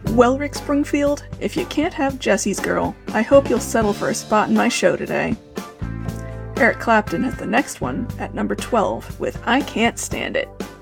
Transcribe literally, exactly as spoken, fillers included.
Well, Rick Springfield, if you can't have Jesse's Girl, I hope you'll settle for a spot in my show today. Eric Clapton has the next one at number twelve with I Can't Stand It.